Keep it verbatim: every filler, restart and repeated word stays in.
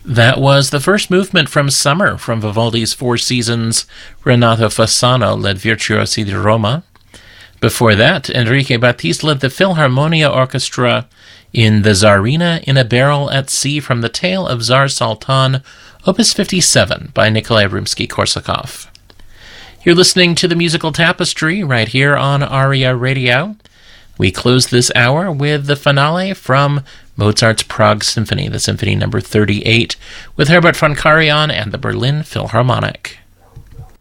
That was the first movement from Summer from Vivaldi's Four Seasons. Renato Fasano led Virtuosi di Roma. Before that, Enrique Batiste led the Philharmonia Orchestra in the Tsarina in a Barrel at Sea from the Tale of Tsar Sultan, Opus fifty-seven by Nikolai Rimsky-Korsakov. You're listening to the Musical Tapestry right here on Aria Radio. We close this hour with the finale from Mozart's Prague Symphony, the Symphony number thirty-eight, with Herbert von Karajan and the Berlin Philharmonic.